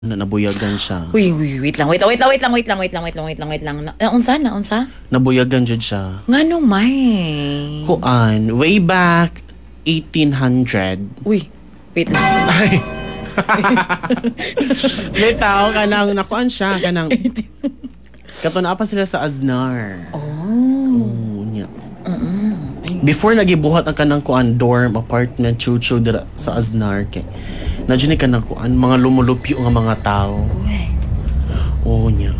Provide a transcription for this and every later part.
na nabuyagan siya. Uy, wait lang. Naunsa? Nabuyagan jud siya. Ngano may? Kuan, way back 1800. Uy, wait lang. Ay. May tao kanang nakuan siya kanang katuna pa sila sa Aznar. Oh. Nya. Before nagibuhat ang kanang kuan dorm apartment chuchu dira sa Aznar kay nadyo ni kanang kuan mga lumulupyo nga mga tao. Uy. Oh nya.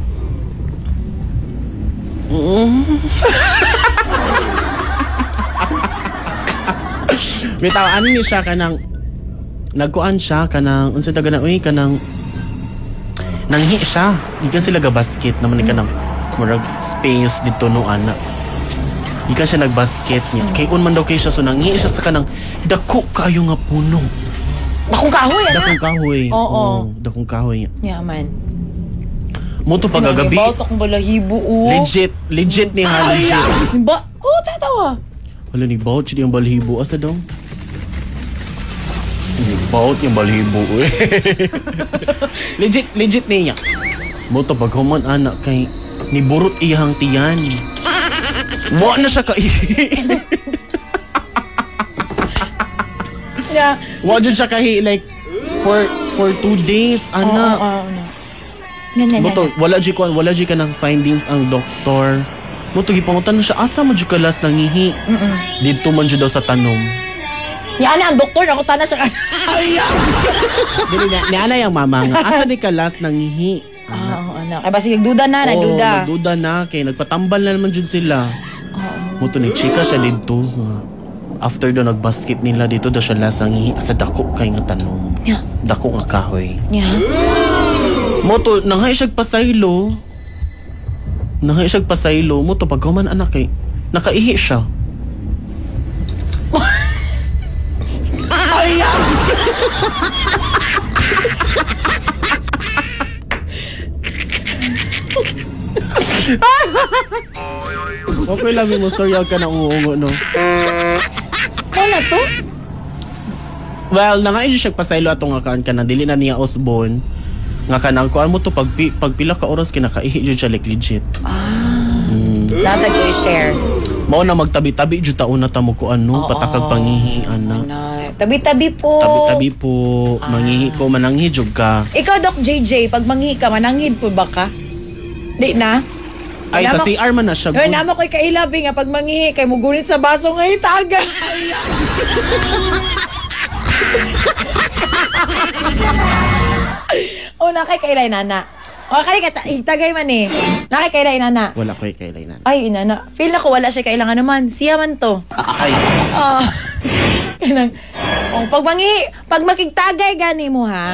May tao ani ni siya kanang nagkuan siya kanang unsa ta ganang uy kanang nanghi siya ikan sila ga basket naman ni kanang murag space dito no ana ikan siya nagbasket niya kay un man daw kay siya so nanghi siya sa kanang dako kaayo nga puno Dakong kahoy, dakong kahoy Oo. dakong kahoy Yeah, man. mo to pagagabi Bawat akong balahibo, oh. legit ni ha legit Ba? Oh, tatawa. wala ni baut siya yung balhibo asa daw baut yung balhibo eh. legit niya mo to paghuman anak kay niburot iyang tiyan mo na siya kaihi Yeah. wa dyan siya kahi like for 2 days anak mo to wala dyan ka ng findings ang doktor mo to gipangutan na siya asa mo dyan ka last nangihi dito man dyan daw sa tanom Yan ang doktor, ako tana sa dili ni ana yung mama nga asa di ka last nangihi Oo, anak. Ay, basi nagduda na, nagduda. nagduda na kay nagpatambal na naman dyan sila mo to nagchika siya dito after daw nagbasket nila dito daw siya last nangihi sa dako kay nga tanom Yeah. dako nga kahoy Yeah. mo to nanghay siya pasaylo mo to paghuman anak kay nakaihi siya okay lang mo sorry ka na uungo no Wala to? well nanghay siya pasaylo atong nga kaan ka na dili na niya Osborne nga kanang kuan mo to pagpila ka oras kinakaihi jud siya like legit Nasa ko i-share. mao na magtabi-tabi jud taon na ta mo kuan no patakag pangihian na Tabi-tabi po. tabi-tabi po mangihi ko mananghi jud ka Ikaw, Doc JJ, pag manghi ka, mananghid po ba ka? Di na? ay sa CR man na siya Ay, good. naman ko'y kailabi nga pag manghihi kay mugunit sa baso nga itaga. O, nakay kailay nana. O, kali ka, itagay man eh. Nakay kailay nana. wala ko'y kailan Ay, inana. Feel ako wala siya kailangan naman. Siya man to. ay Ah. Kanang, pag manghihi, pag makigtagay gani mo ha.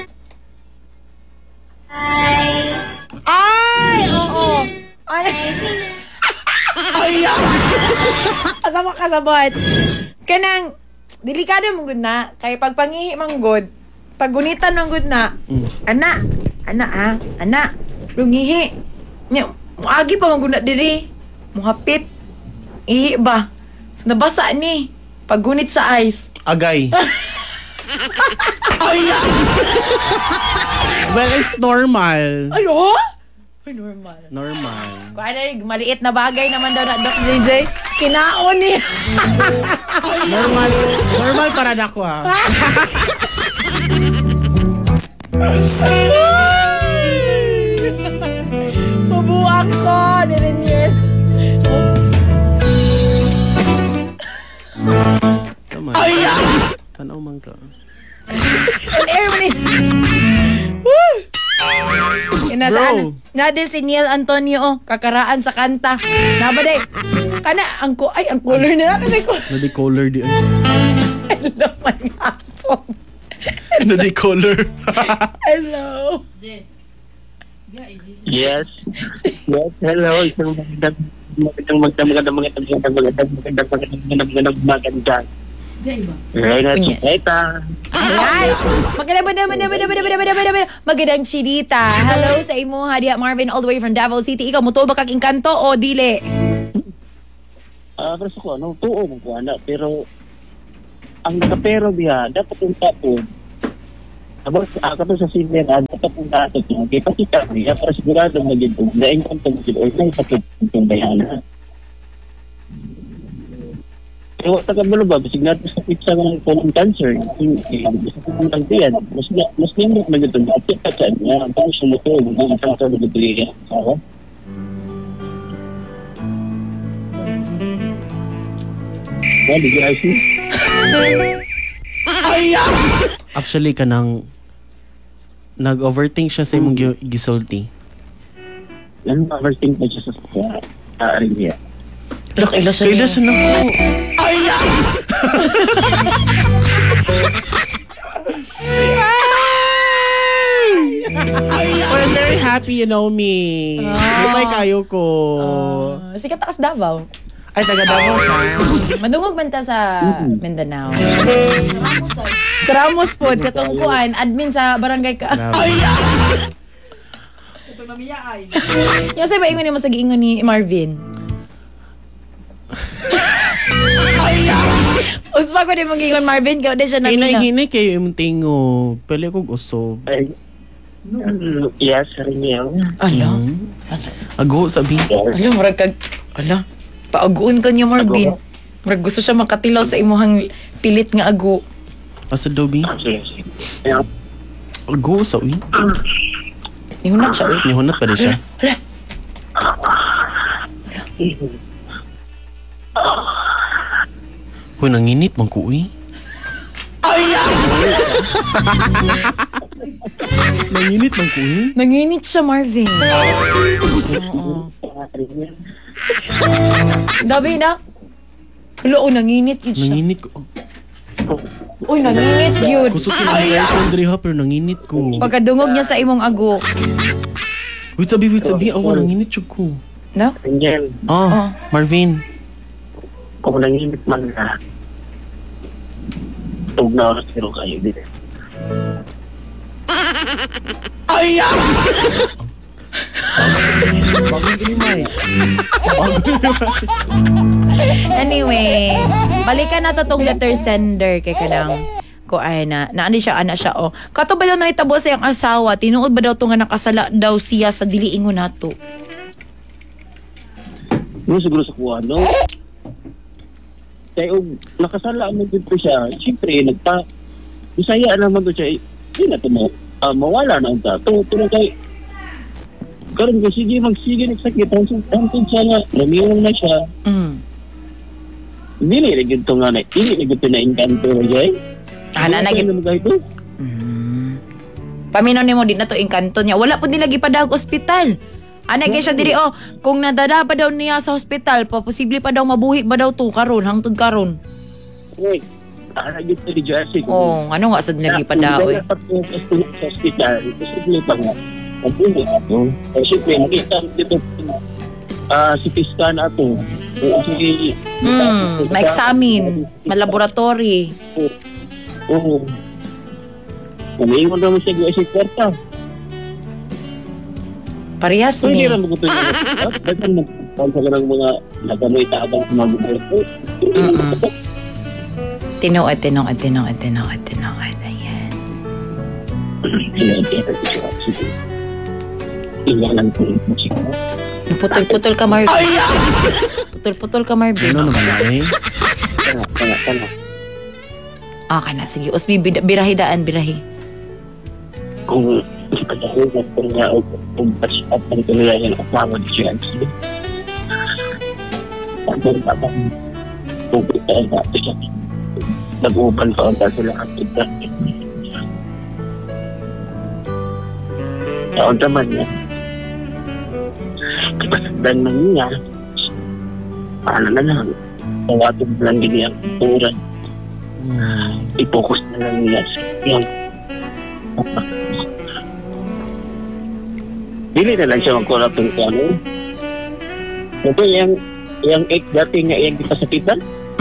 Ay, oo. Ay. Ay. Asama ka sabot. Kanang delikado mong gud na kay pag pangihi man gud, pag gunitan man gud na. Ana, lungihi. Nya, muagi pa man gud na diri. Muhapit. Ihi ba? So nabasa ni pag gunit sa ice. agay well it's normal Ay, oh? Ay, normal. Kung ano yung maliit na bagay naman daw na Doc JJ, kinaon niya. normal para na ko ha Mabuang ko, Daniel. sama tanaw man ka On air mo ni. Inasaan? Na din si Neil Antonio, oh, kakaraan sa kanta. Nabaday. Kana, ang color na natin ko. na di color di Hello, man hapon. na di color Hello. Yes. Yes, hello. Isang magandang Ay, magandang chinita. Hello sa imo, Hadia Marvin, all the way from Davao City. Ikaw, muto ba kag inkanto o dili? Pero ko, tuo mo ko, pero ang nakapero diya, dapat yung tapon, Tapos, ako sa senior, dapat ang dapat niya, kaya pakita niya, para sigurado maging ito, dahil kung ito mo or may sakit itong bayana. Kaya wata ka ba ba, basig natin sa pizza ng colon cancer, gusto ko ng tagtiyan, mas limot na ito, at yung katsaan niya, ang pang sumutog, ang isang sa nagatuloy ako. Well, did you guys see? Actually, kanang nag-overthink siya sa imong gisulti. Ano overthink na siya sa area? Kaila siya Kaila siya na po. I'm very happy you know me. Lumay kayo ko. Sikat takas Davao. Ay, taga Davao siya. Madungog man ta sa Mindanao. Sa Ramos po, katungkuan, admin sa barangay ka. Grabe. Yung sa ingon ni mo sa giingon ni Marvin. Uspa ko din mong giingon Marvin, kaya di siya namina. Hinay kayo imong tingog. Pwede ko gusto. Ay, yes, rin niya. Ala? Ago, sabi. Ala, marag kag... Ala, paaguon ka niya Marvin. Marag gusto siya makatilaw sa imuhang pilit nga ago. Asa dobi? Sige, sige. Yeah. Ago, sabi. Nihunat siya, uy. Nihunat pa rin siya. Hoy, nanginit man ko, uy. Nanginit man ko, uy. Nanginit siya, Marvin. Oo. Dabi na. Hala, nanginit yun siya. Nanginit ko. Uy, nanginit yun. Kusok yung aircon diri ha, pero nanginit ko. Pagkadungog niya sa imong ago. Wait, sabi. Ako, nanginit siya ko. No? Angel, Ah, Marvin. kung nanginit man na, tug na oras pero kayo din. Anyway, balikan na to tong letter sender kay kanang ko ay na naani siya ana siya oh. Kato ba daw nahitabo sa iyang asawa? Tinuod ba daw to nga nakasala daw siya sa dili ingon nato? Ano siguro sa kuha, no? Kaya nakasala mo dito siya, siyempre, Bisaya naman to siya, hindi na ito mawala na ang tato. Pero kay, karon ko sige nagsakit, hangtod siya nga, lumiwang na siya. Hindi na ito nga na, hindi na ito na inkanto na siya. Ana na gid. Paminaw nimo di na to engkanto niya. Wala pud nila gipadag ospital. Ana kay siya diri oh, kung nadada pa daw niya sa ospital, posible pa daw mabuhi ba daw to karon hangtod karon. Uy, ana gid to di Jersey. Oh, ano nga sad nila gipadaw eh. Dapat po sa hospital, posible pa nga. Mabuhi ato. Kasi nakita dito si Piscan ato. Ma-examine, ma-laboratory. Oo. Umiingon naman siya sa kwarta. Parehas So, hindi ni. naman gusto niya. Dagan magpapalsa ka ng mga nagano'y tabang sa mga gusto. Tinuod. Ayan. Iwanan ko rin siya. Putol-putol ka, Marvin. Putol-putol ka, Marvin. Ano naman na eh? Tanga. Okay na, sige. Usbi, birahi daan, birahi. Kung kadahil na po niya o kung patch up ang tuloy niya ng asawa ni Jancy. Pagkong tapang pupuntaan natin siya. Nag-upan pa ang sila at ito. Taon naman niya. Kapasagdan man niya. Paano na lang. Tawatong lang din niya ang turan. I-focus na lang niya sa yung dili na lang siya magkulap ng ano. Ito yung ex dati nga yung gipasakitan.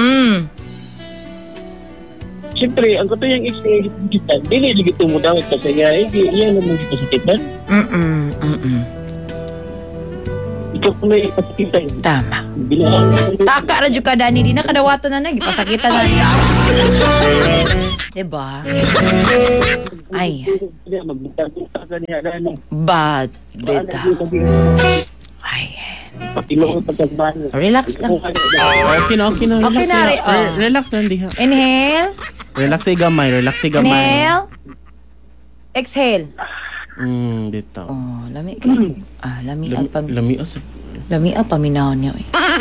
Siyempre, ang kato yung ex nga gipasakitan, dili lagi tumudawat kasi nga, iyan naman gipasakitan. ikaw kung may pasakitan. Tama. Bilang Taka ra jud ka Dani, di na kadawatan na gipasakitan na niya. Diba? Ay, magbutang-butang ka niya na. bad beta. Ay, Patilo ko pagkagmano. relax lang. Okay na. Okay Relax na, na. oh. Relax na, diha. Inhale, Relax ay gamay. inhale. Exhale. Dito. Oh, lami ka. Lami Lami as. paminaw niya.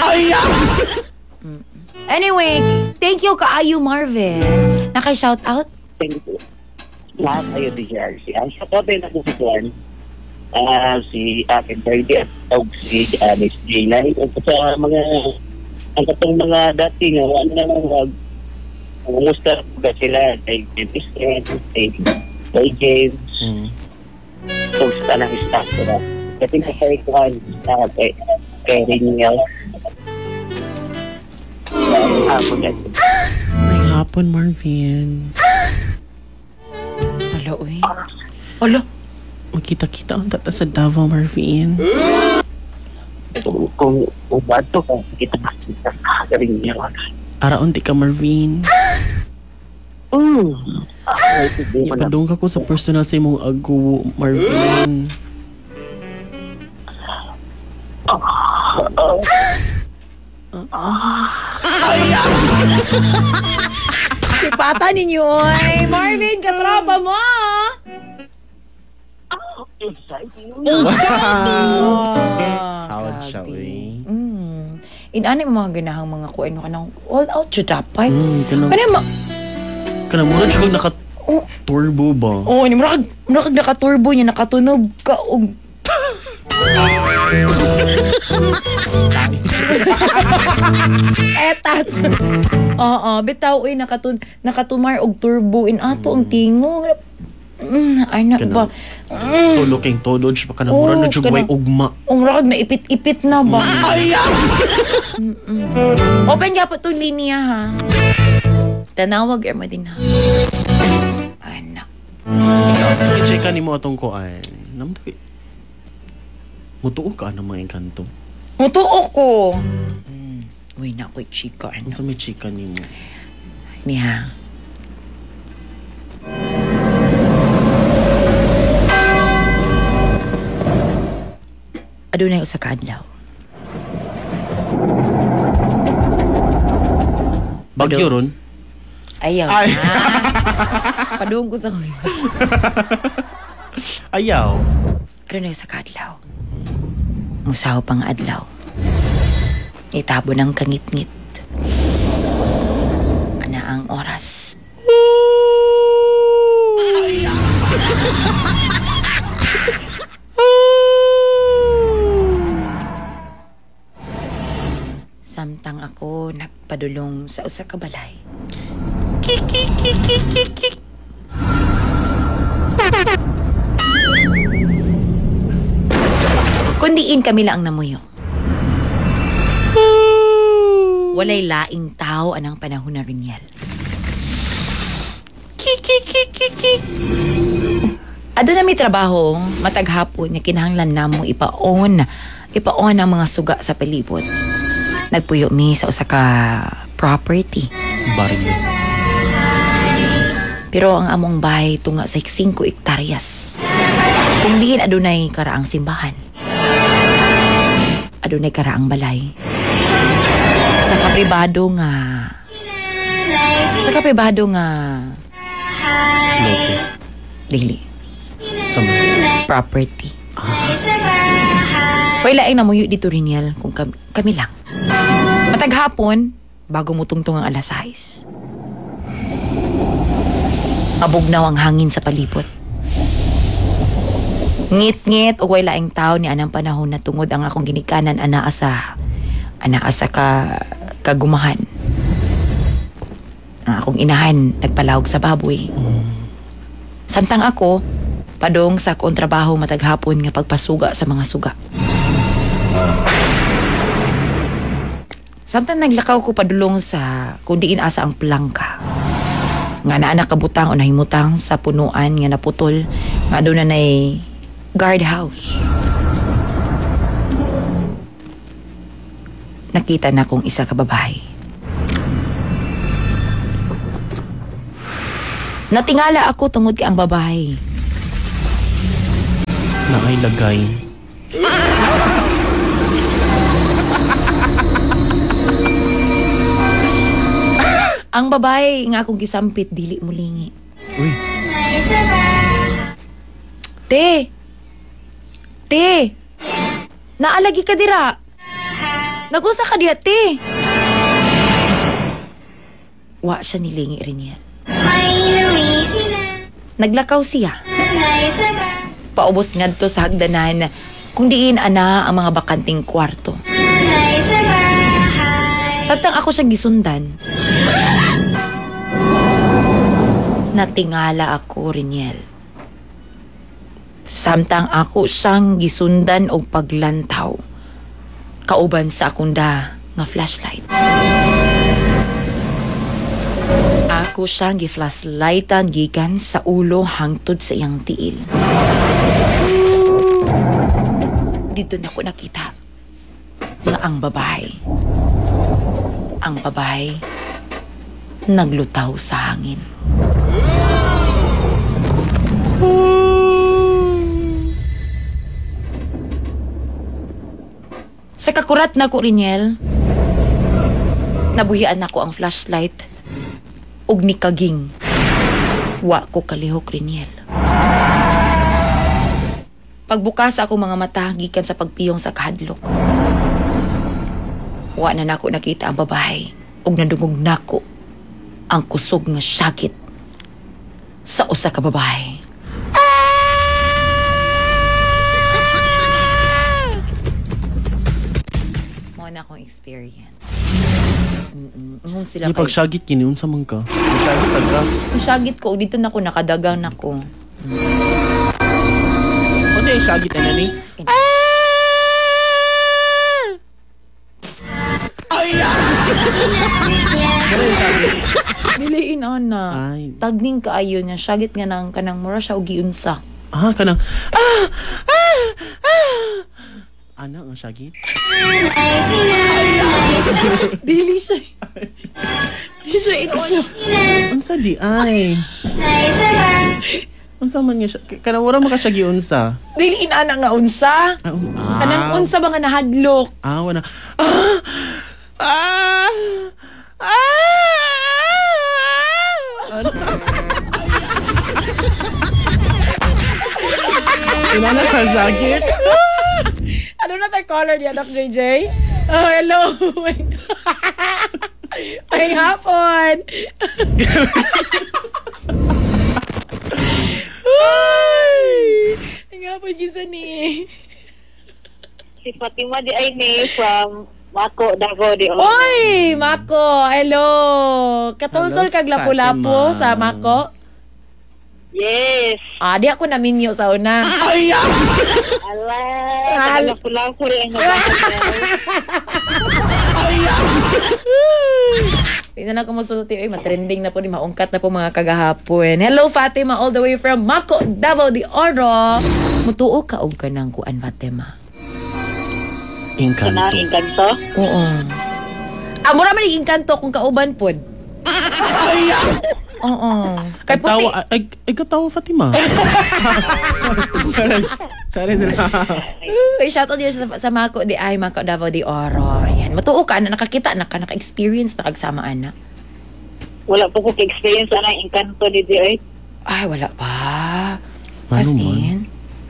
Anyway, thank you kaayo Marvin. Naka-shout out? Lahat ayo di Jersey. Ang sa tote na kusutuan, si akin Brady at si Miss J9. At sa mga, ang katong mga dati nga, ano naman, umusta ba sila kay Dennis kay James, kung sa tanang staff ko na. Kasi nga kay Kwan, kay Riniel. Ako na. May hapon, Marvin. Ala, uy. Ala. Magkita-kita ang tata sa Davao, Marvin. Kung ubato ka, kita sa Riniel. Araon di ka, Marvin. Ipadong ka ko sa personal sa imong ago, Marvin. Sipata ninyo, ay. Marvin, katropa mo. Hawad siya, uy. Inani mo mga ganahang mga kuwain ka ng all out siya dapat. Kanang mura siya kag naka-turbo ba? Oo, ni murag naka-turbo niya, nakatunog ka og etats. Oo, bitaw uy nakatumar og turbo in ato ang tingog. Ay na ba? Looking tolodge pa ka na mura na jug way ugma. Ang rag na ipit-ipit na ba? Open niya po itong linya ha. Tanawag mo din ha. Anak. I-check ka ni mo atong kuan. Namdagi. Mutuo ka ng mga engkanto. Mutuo ko. Uy na ko'y chika. Ang sa may chika ni mo. Niya. Adunay usa ka adlaw. Bagyo ron? Ayaw Ay. na. Padung ko sa kuya. Ayaw. Adunay usa ka adlaw. Musaw pang adlaw. Itabo ng kangit-ngit. Ana ang oras. Samtang ako nagpadulong sa usa ka balay. Kundiin kami lang ang namuyo. Walay laing tao anang panahon na Riniel. Ado na may trabaho, mataghapon niya kinahanglan namo ipaon ang mga suga sa palibot. Nagpuyo mi sa usa ka property. Baryo. Pero ang among bahay tunga sa 5 hektaryas. Kung diin adunay karaang simbahan. Adunay karaang balay. Sa kapribado nga Lote. dili Sama. property. Wala ay namuyo dito Riniel kung kami lang. Mataghapon, bago mutungtong ang alas 6. Mabugnaw ang hangin sa palibot. Ngit-ngit o wala ang tao ni anang panahon na tungod ang akong ginikanan anaa sa kagumahan. Ang akong inahan nagpalawag sa baboy. Samtang ako, padong sa akong trabaho mataghapon nga pagpasuga sa mga suga. Samtang naglakaw ko padulong sa kung diin asa ang plangka. Nga naa nakabutang o nahimutang sa punuan nga naputol nga doon na guard house. nakita na kong isa ka babae. Natingala ako tungod kay ang babae. Na ay lagay. Ang babae nga akong gisampit, dili mulingi. Uy. Te! Te! Naalagi ka dira. Nagusa ka diya, te. Wa siya nilingi rin yan. Naglakaw siya. Paubos ngadto sa hagdanan kung diin ana ang mga bakanting kwarto. Samtang ako siyang gisundan, natingala ako, Riniel. Samtang ako siyang gisundan og paglantaw, kauban sa akunda nga flashlight. Ako siyang gi-flashlightan gikan sa ulo hangtod sa iyang tiil. Dito na ko nakita nga ang babae naglutaw sa hangin. Sa kakurat na ko, Riniel, nabuhian ako ang flashlight ug nikaging. Wa ko kalihok, Riniel. Pagbukas ako mga mata, gikan sa pagpiyong sa kahadlok. Wa na nako nakita ang babae ug nadungog nako ang kusog nga syagit sa usa ka babae. Mo na akong experience. Sila Di pagsagit kini unsa man ka? Pagsagit ka. Syagit ko dito na ko nakadagang nako. Kasi syagit na ni. Diliin ana. Ay. Tagning kaayo niya syagit nga nang kanang mura siya og giunsa. Kanang Ana nga syagit? Dili siya. Dili siya inono. Unsa di ay? Unsa man nga siya? Kanang wala man ka siya giunsa. Dili ana nga unsa. Kanang unsa ba nga nahadlok? Wala. Inana ka syagit? Ano na tayo caller niya, Doc JJ? Oh, hello. Ay, hapon. Ay, hapon ginsa ni. Si Fatima di ay ni from Mako, Davao di. Oy, Mako, hello. Katultol kag lapu-lapu Fatima. sa Mako. Yes. Di ako naminyo sa una. Ala, pulang ko rin ang Tingnan ako masulti. Ay, matrending na po ni maungkat na po mga kagahapon. Hello, Fatima, all the way from Mako, Davao de Oro. Mutuo ka og kanang kuan, Fatima. Inkanto. Inkanto? Oo. Mura man yung inkanto kung kauban pod. Oo. Kay puti. Katawa, ay katawa Fatima. Sorry. Ay, shoutout din sa Mako di ay Mako Davao de Oro. Ayan. Matuo ka na nakakita na ka, naka-experience na kagsama ana. Wala po ko ka-experience ang Inkanto di di ay. Ay, wala pa. Ano As man?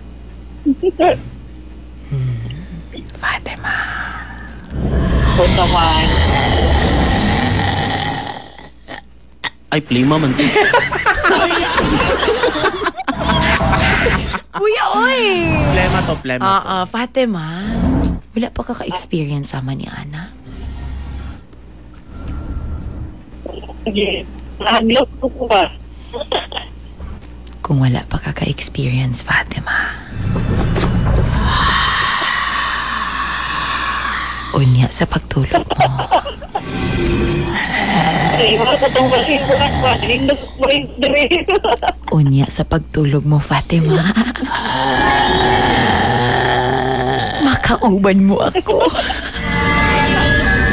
in, Fatima. Kung naman. Ay, plima man. Kuya, oy! Plema to. Fatima. Wala pa ka-experience sama ni Ana? Nahaglok ko ba? Kung wala pa ka-experience, Fatima. Unya sa pagtulog mo. Ay, wala ko itong kasibukan ba? Nindog mo yung diri. Unya sa pagtulog mo, Fatima. Makauban mo ako.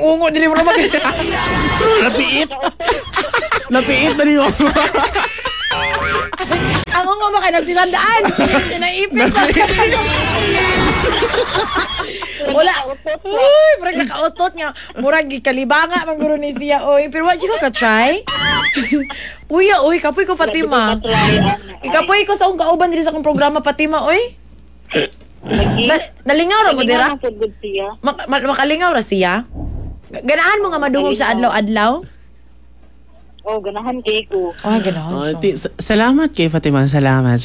ungo dili mo naman. Napiit. Napiit na niyo. Ang ungo ba kay nagsilandaan? Naipit pa. Wala. Uy, murag nakautot nga. Murag gikalibanga man guro ni siya. Oy, pero wa ka try? Uy, kapoy ko Fatima. Ikapoy ko sa akong kauban diri sa akong programa Fatima, oy. Nalingaw ra mo dira? Makalingaw ra siya? Ganahan mo nga madungog sa adlaw-adlaw? Oh, ganahan kay ko. Oh, ganahan. Salamat kay Fatima. Salamat.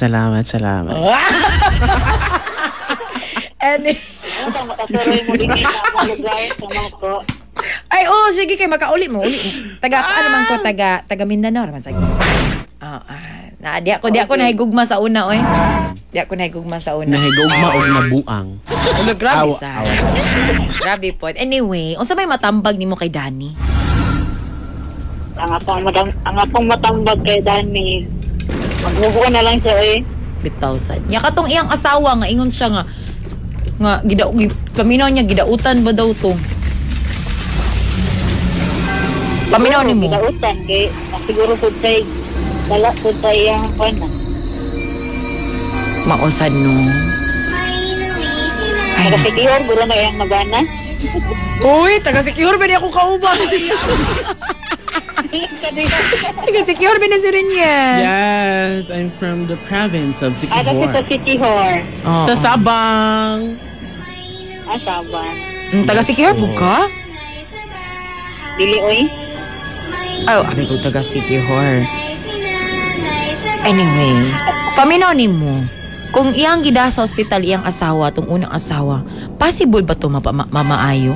Ano ba makasuroy mo din sa mga lugar sa mga ko? Ay, sige kay makauli mo. Taga naman ko, taga Mindanao naman sa. Di ako nahigugma sa una, oy. Di ako nahigugma sa una. Nahigugma og nabuang. Grabe sa. Grabe po. Anyway, unsa may matambag nimo kay Danny? Ang akong matambag kay Danny. Magmubuo na lang siya eh. Bitaw sad. Nya katong iyang asawa nga ingon siya nga paminaw niya gidautan ba daw to? Paminaw nimo. Gidautan kay siguro pud tay dala pud tay ang pana. Mausad no. Ay, Nakasikihor guro na yang nabana. uy, taga-secure ba niya akong kauban? Taga-secure ba na si Rinyel? Yes, I'm from the province of Ada sa Siquijor. Sikihor. Sa Sabang. Asaban. Taga-secure po ka? Dili oy. Ay, abi ko taga-secure. Anyway, paminaw nimo. Kung iyang gida sa ospital iyang asawa, tong unang asawa, possible ba to mamaayo?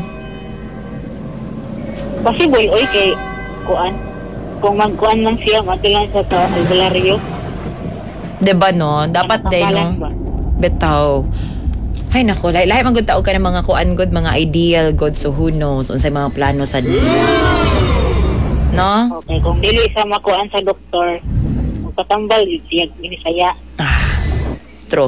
Possible oy kay kuan. Kung magkuan lang siya, matilan sa albularyo. Diba no? Dapat din, no? Betaw. Ay nako, lahi man gud taog ka ng mga kuan good, mga ideal good, so who knows unsay mga plano sa no? Okay, kung dili sa makuan sa doktor, magpatambal siya ginisaya. True.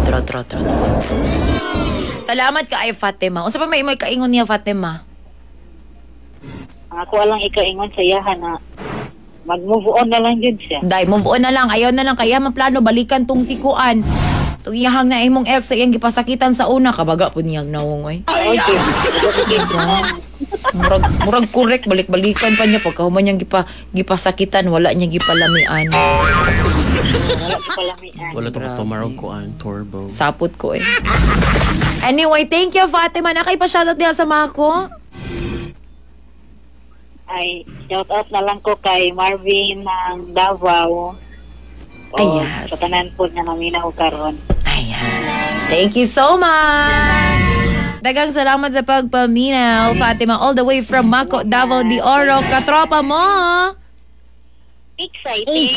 Salamat ka ay Fatima. Unsa pa may imoy kaingon niya Fatima? Ang ako lang ikaingon sa yahan na mag-move on na lang jud siya. Dai, move on na lang. Ayaw na lang kaya man plano balikan tong si kuan. Tong iyahang na imong ex sa iyang gipasakitan sa una kabaga pud niyang nawong oy. Okay. Murag correct balik-balikan pa niya pagkahuman niyang gipasakitan wala niya gipalamian. Wala ko palamian. Wala to tomorrow ko ang turbo. Sapot ko eh. Anyway, thank you Fatima. Nakay pa shoutout niya sa mga ko. Ay, shout out na lang ko kay Marvin ng Davao. Ay, yes. Sa tanan po niya namin ako karon. Ayan. Thank you so much. Dagang salamat sa pagpaminaw, Fatima, all the way from Mako, Davao de Oro. Katropa mo! Exciting!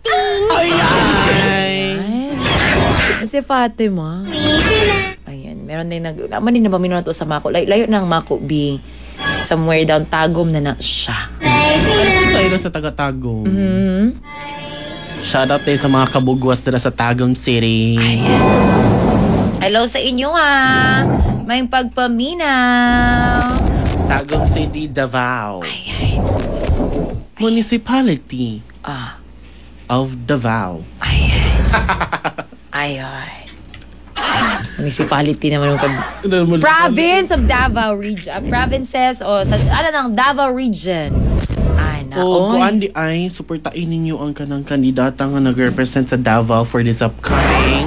Ay! Si Fatima. Ayan, meron din naman din na paminaw to sa Mako. Layo ng Mako, B. Somewhere down Tagum na siya. Tayo na sa taga-Tagum. Mm-hmm. Shoutout tayo sa mga kabugwas dala sa Tagum City. Ayan. Hello sa inyo may pagpaminaw. Tagum City, Davao. Ayan. Municipality of Davao. Ayan. Ayan. Municipality naman yung province of Davao region. Provinces o sa ng Davao region. Kung andi ay suportain ninyo ang kanang kandidata nga nag-represent sa Davao for this upcoming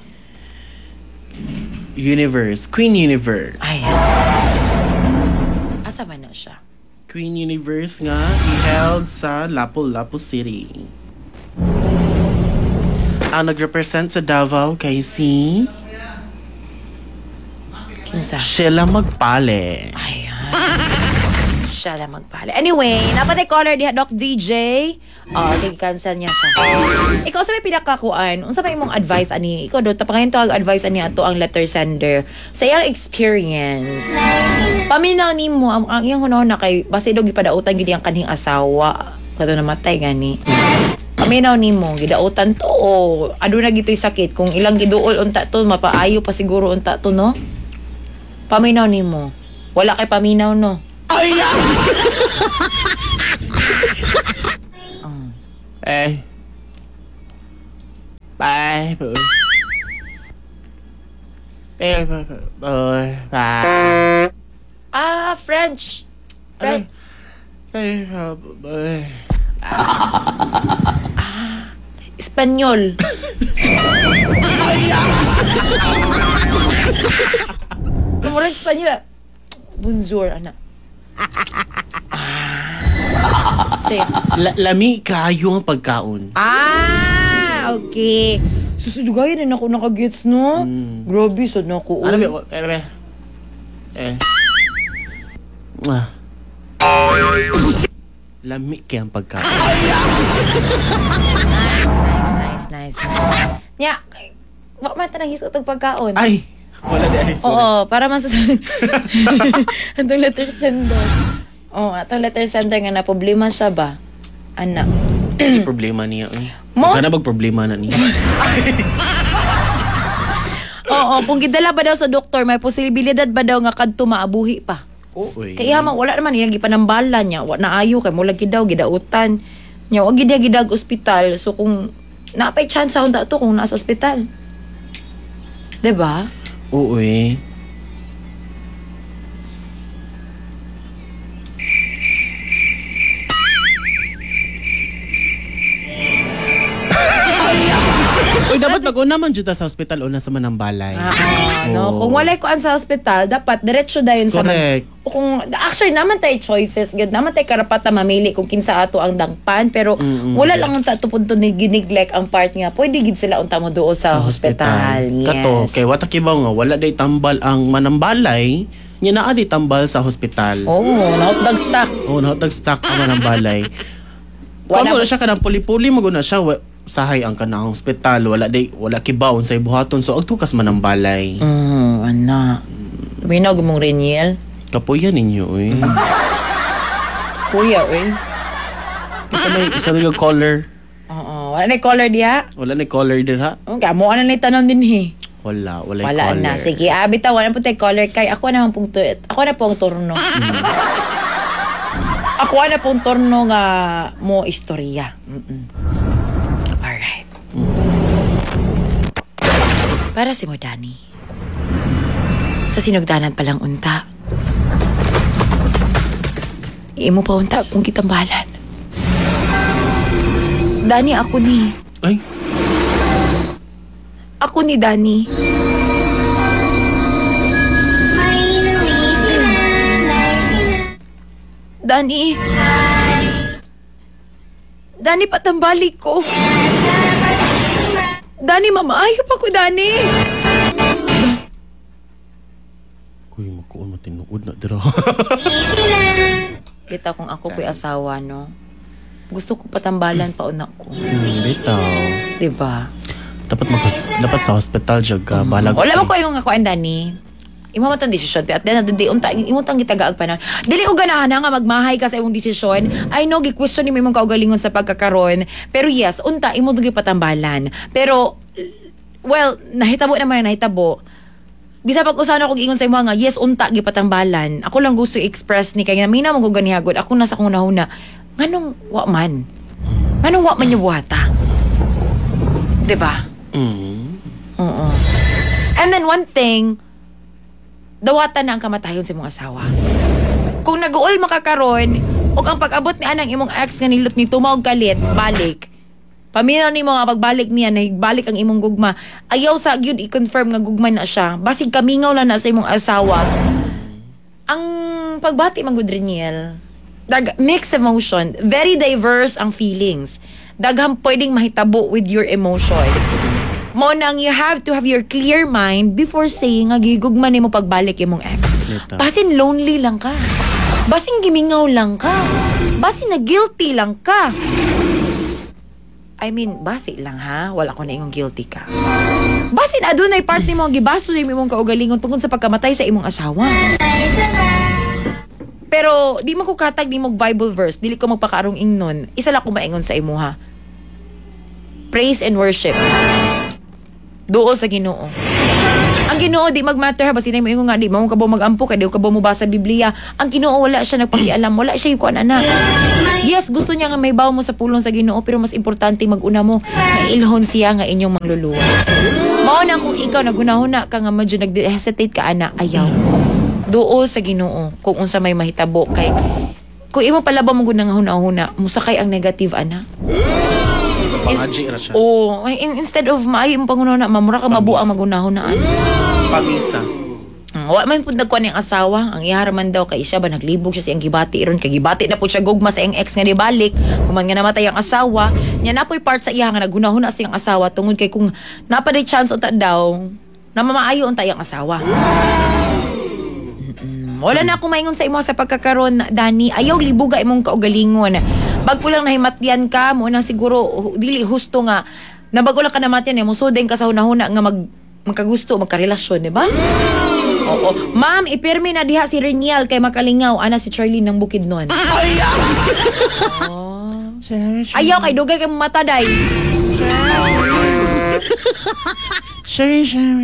Queen Universe. Ayan. Asa man na siya? Queen Universe nga i-held sa Lapu-Lapu City. Ang nag-represent sa Davao kay si Kinsa? Sheila Magpale. Ayan. Siya lang magpala. Anyway, napatay caller diha Doc DJ. Cancel niya siya. Ikaw sa may pinakakuan, unsa may imong advice ani? Ikaw do tapangayon to ang advice ani ato ang letter sender sa iyang experience. Paminaw nimo ang iyang hunahon na kay base do gipadautan gid ang kanhing asawa. Kato namatay gani. Paminaw nimo gidautan to o aduna gitoy sakit kung ilang giduol unta to mapaayo pa siguro unta to no. Paminaw nimo. Wala kay paminaw no. Ay, Oh. Eh. Bye. Bye. French. French. Espanyol. Murag Espanyol. Bonjour, anak. Say. Lami kayo ang pagkaon. Okay. Susudugayan na ako nakagets, no? Grabe, sad na ako. Ano ba? Lami kaya ang pagkaon. Nice. Nya, wak man tanang hisot og pagkaon. Ay! Wala di ay. Oo, para man sa atong letter sender. Oo, atong letter sender nga na problema siya ba? Anak. Hindi problema niya. Mo? Ka na problema na niya. Oo, kung gidala ba daw sa doktor, may posibilidad ba daw nga kadto maabuhi pa? Oo eh. Kaya wala naman iyang gipanambalan niya, wa naayo kay mula gidaw gidautan. Nya wa gid gidag ospital. So kung napay chance sa to kung nasa ospital. 'Di ba? Oo eh. Uy, dapat mag-una man dyan sa hospital o nasa manambalay. No, kung walay kuan sa ospital, dapat diretso dayon sa Correct. O kung actually naman tay choices, gud naman tay karapatan mamili kung kinsa ato ang dangpan, pero wala lang ang punto ni gineglect ang part nga. Pwede gid sila unta mo duo sa hospital. Yes. Kato, kay wata kibaw nga, wala day tambal ang manambalay, niya naa day tambal sa hospital. Oh, nautdag stock. Oo, nakatag-stock ang manambalay. Wala Kung ba- na siya kanang puli-puli, maguna siya, sahay ang kanang hospital, wala kibaw sa ibuhaton, so agtukas manambalay. Ana. Minaw gumong Reniel. Kapuya ninyo, eh. Kuya, eh. Isa na yung color. Oo, wala na color diha. Wala na color din, ha? Kamo ano na tanon din he. Wala Wala color. na. Sige, bitaw wala po tay color kay ako na pong turno. Ako na pong turno nga mo istorya. Alright. Para si Modani. Sa sinugdanan palang unta. Imo pa unta kung kitambalan. Dani, ako ni. Ay, Ako ni Dani. Dani. Dani, patambalik ko. Dani, mamaayo pa ko, Dani. uy, makuon matinuod na dira. Kita kung ako ko'y asawa, no? Gusto ko patambalan pa una ko. Bitaw. Diba? Dapat sa hospital jud ka, balag. Wala mo ko yung ako, Dani. Imo man tong desisyon, at then di unta imo tang gitagaag pa na. Dili ko ganahan nga magmahay ka sa imong desisyon. I know gi-question ni imong kaugalingon sa pagkakaron, pero yes, unta imo tong gipatambalan. Pero well, nahitabo naman nahitabo. Bisa pag-usana ko giingon sa imo nga, yes, unta gipatambalan. Ako lang gusto i-express ni kay mina mo ko ganihagod. Ako nasa akong nahuna. Nganong wa man? Nganong wa man yung buhata? 'Di ba? Oo. And then one thing, dawatan na ang kamatayon sa imong asawa. Kung nag-uol makakaron, o ang pag-abot ni anang imong ex nga nilot ni tumawag kalit, balik. Paminaw ni mo nga pagbalik niya, nahigbalik ang imong gugma. Ayaw sa gyud i-confirm nga gugma na siya. Basig kamingaw lang na sa imong asawa. Ang pagbati man gud Reniel, mixed emotion, very diverse ang feelings. Daghang pwedeng mahitabo with your emotion. Mo nang you have to have your clear mind before saying nga gigugman nimo pagbalik imong ex. Lita. Basin lonely lang ka. Basin gimingaw lang ka. Basin na guilty lang ka. I mean, basi lang ha. Wala ko na ingong guilty ka. Basin adunay part nimo ang gibaso sa imong kaugalingon tungkol sa pagkamatay sa imong asawa. Pero di mo ko katag ni mong Bible verse, dili ko magpakaarong ingnon. Isa lang ko maingon sa imo ha. Praise and worship. Duol sa Ginoo. Ang Ginoo di mag-matter ha basin mo ingon nga di mo ka ba magampo kay di ka ba mo basa Biblia. Ang Ginoo wala siya nagpakialam, wala siya kuan ana. Yes, gusto niya nga may baw mo sa pulong sa Ginoo pero mas importante mag-una mo na ilhon siya nga inyong mangluluwas. Mao na kung ikaw nagunahuna ka nga medyo nag-hesitate ka ana, ayaw. Duo sa Ginoo kung unsa may mahitabo kay kung imo palaba mo gunang huna-huna, musakay ang negative ana. Pangaji ra siya. Oh, instead of maayo mo pangunahuna, mamura ka mabuang magunahunaan. Pamisa. Wa man pud nagkuan ang asawa, ang iharaman daw kay siya ba naglibog siya siyang gibati iron kay gibati na pud siya gugma sa iyang ex nga nibalik. Kuman nga namatay ang asawa, nya napoy part sa iya nga nagunahuna siyang asawa tungod kay kung napaday chance unta daw, na mamaayo unta iyang asawa. Wala na akong maingon sa imo sa pagkakaroon, Dani. Ayaw libuga imong kaugalingon. Bagpo lang nahimatyan ka, mo na siguro dili husto nga nabago lang ka namatyan mo sudeng ka sa hunahuna nga magkagusto, magkarelasyon, di ba? Oo. Ma'am, ipirmi na diha si Reniel kay makalingaw ana si Charlene ng Bukidnon. Oh. Ayaw kay dugay kay mata day. Sherry.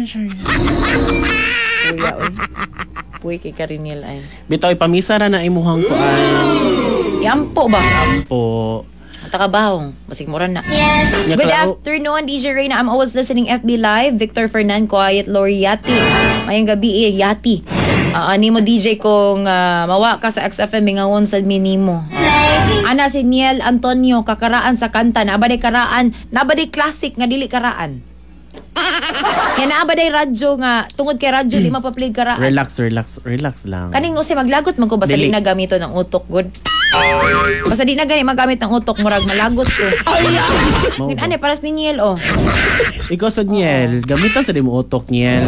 Kuya, oy. Puy kay Kariniel ay. Bitaw pamisa ra na imuhang kuan. Yampo ba? Po. Takabahong. Basig mo na. Nya Good klaro- afternoon, DJ Reyna. I'm always listening FB Live. Victor Fernan, Quiet, Lori Yati. Mayang gabi Yati. Ani mo DJ kung mawa ka sa XFM bingawon sa minimo. Ana si Niel Antonio kakaraan sa kanta. Nabaday karaan. Nabaday classic nga dili karaan. Yan nabaday radyo nga. Tungod kay radyo di mapaplay karaan. Relax lang. Kaning usay maglagot man ko basta di Dili. na gamito ng utok good. Basta di na gani magamit ng utok murag malagot ko. Mao Ngin ba? ane paras ni Niel oh. Ikaw sa Niel, gamitan sa di mo utok Niel.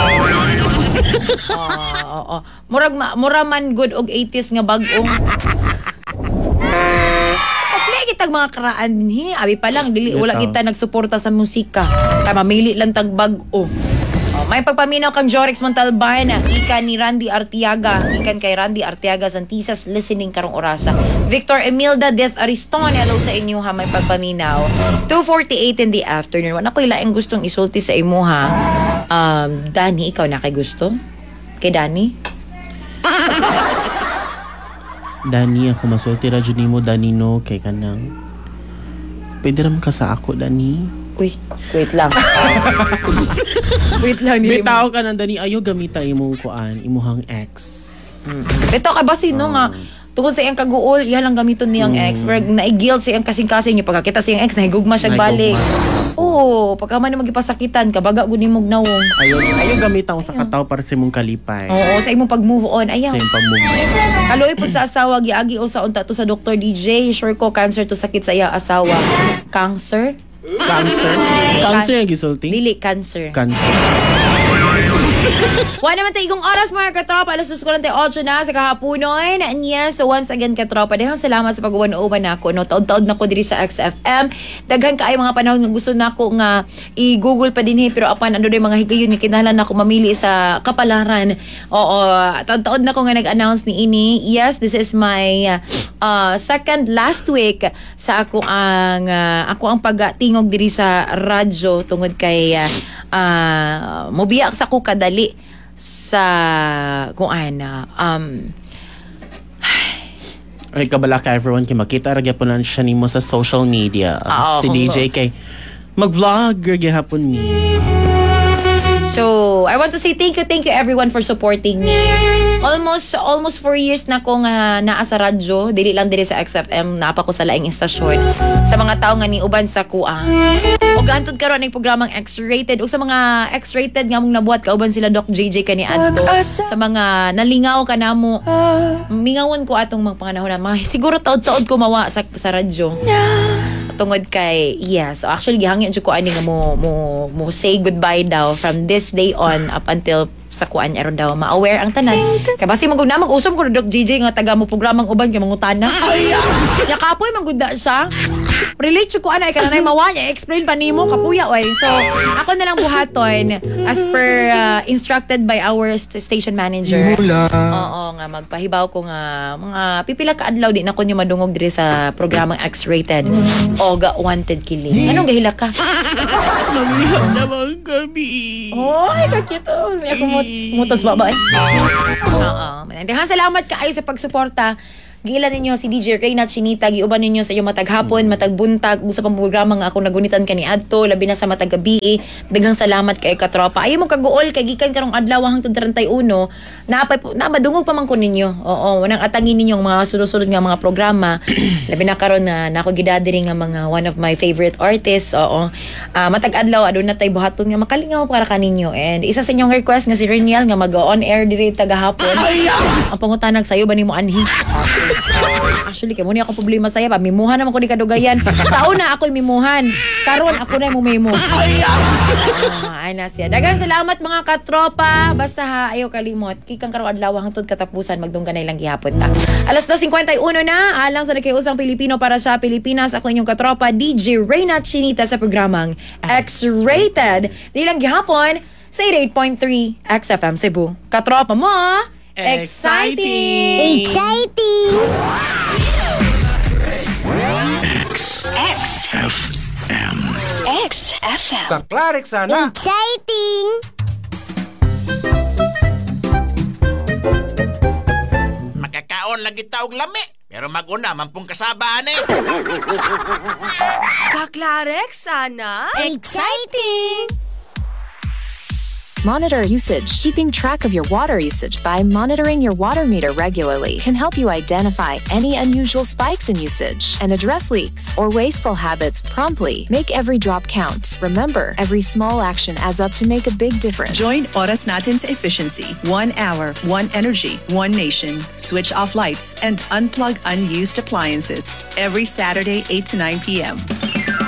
Oo. Mura man good og 80s nga bag-ong. Play kitag mga karaan dinhi. Abi pa lang dili wala Bitaw. kita nagsuporta sa musika. Kay mamili lang tag bag-o. May pagpaminaw kang Jorex Montalban, ikan ni Randy Artiaga, ikan kay Randy Artiaga Santisas listening karong orasa. Victor Emilda Death Ariston, hello sa inyo ha, may pagpaminaw. 2:48 in the afternoon. Wala ko ilaing gustong isulti sa imo ha. Dani, ikaw na kay gusto? Kay Dani? Dani, ako masulti ra jud nimo Danino kay kanang. Pwede ram ka sa ako Dani. Uy, wait lang. Wait lang. Bitaw ka nang Dani, ayo gamita imong kuan, imuhang ex. Ito ka ba sino nga? Tungkol sa iyang kaguol, yan lang gamiton niyang ex. Pero naiguilt sa iyang kasing-kasing niya. Pagkakita sa iyang ex, nahigugma siya balik. Oo, pagka man magipasakitan, kabaga gunin mong nawong. Ayo gamitan ko sa kataw para sa imong kalipay. Oo, sa imong pag-move on. Ayaw. Sa imong pag-move. Kaloy po sa asawa, giagi o sa unta to sa Dr. DJ. Sure ko, cancer to sakit sa iyang asawa. Cancer? Cancer? Cancer yung gisulti? Dili, cancer. Cancer. Wala naman tayo oras mga katropa. Alas 2:48 na sa kahaponon. And yes, so once again katropa, dahil salamat sa pag-uwan-uwan ako. No? Taod-taod na ko diri sa XFM. Daghan kaay mga panahon nga gusto na ako nga i-google pa din pero apan ano day mga higayon ni kinahanglan ako mamili sa kapalaran. Oo, taod-taod na ko nga nag-announce ni ini. Yes, this is my second last week sa ako ang pagtingog diri sa radyo tungod kay mobiyak sa ko kadali sa kung ana Ay, kabala ka everyone kay makita ra gyapon na siya nimo sa social media. Oo, Si kung DJ kay mag-vlog gyapon mi. So, I want to say thank you everyone for supporting me. Almost 4 years na ko nga naa sa radyo, dili lang diri sa XFM, napa ko sa laing istasyon. Sa mga tao nga ni uban sa kuha. O gantod karon ang programang X-rated ug sa mga X-rated nga mong nabuhat kauban sila Doc JJ kani adto. Sa mga nalingaw ka namo. Mingawon ko atong mga panganahon na siguro taod-taod ko mawa sa radyo. Tungod kay yes, so actually gihangyo jud ko ani nga mo say goodbye daw from this day on up until sa kuan aron daw ma-aware ang tanan. Kay basi magud na mag-usom ko Doc JJ nga taga mo programang uban kay mangutana. Ya kapoy magunda siya. Relate ko anay kanay mawa niya explain pa nimo kapuya oy. So ako na lang buhaton as per instructed by our station manager. Oo nga magpahibaw ko nga mga pipila ka adlaw di na ko niyo madungog diri sa programang X-rated. Oga wanted killing. Anong gahila ka? Naman ka. gabi. Oy, kakito. May ako mutas ba ba? Oo. Manandihan, salamat kaayo sa pagsuporta. Giilan ninyo si DJ Reyna Chinita, giuban ninyo sa iyo matag hapon, matag buntag, usa pang programa nga ako nagunitan kani adto, labi na sa matag gabi. Daghang salamat kay katropa. Ayo mo kaguol kay gikan karong adlaw hangtod 31 na madungog pa man ko ninyo. Oo, wanang atangin ninyo ang mga sunod-sunod nga mga programa. Labi na karon na nako gidadiri nga mga one of my favorite artists. Oo. Matag adlaw aduna tay buhaton nga makalingaw para kaninyo. And isa sa inyong request nga si Reniel nga mag-on air diri tagahapon. Ang pangutanag sayo ba nimo anhi? Actually, kaya muna akong problema sa'yo. Mimuhan naman ko ni kadugayan. Sa una, ako'y mimuhan. Karon ako na yung mumimo. Ay na siya. Dagang salamat mga katropa. Basta ha, ayaw kalimot. Kikang karong adlaw hangtod katapusan. Magdunggan na ilang gihapon ta. Alas 2:51 na. Alang sa nakiusang Pilipino para sa Pilipinas. Ako inyong katropa, DJ Reyna Chinita sa programang X-Rated. Dilang gihapon sa 88.3 XFM Cebu. Katropa mo, exciting! Exciting! XFM. XFM. Kaklarik sana. Exciting! Makakaon lagi taog lami. Pero maguna, mampung kasabaan eh. Kaklarek sana. Exciting! Monitor usage. Keeping track of your water usage by monitoring your water meter regularly can help you identify any unusual spikes in usage and address leaks or wasteful habits promptly. Make every drop count. Remember, every small action adds up to make a big difference. Join Oras Natin sa efficiency. 1 hour, 1 energy, 1 nation. Switch off lights and unplug unused appliances. Every Saturday, 8 to 9 p.m.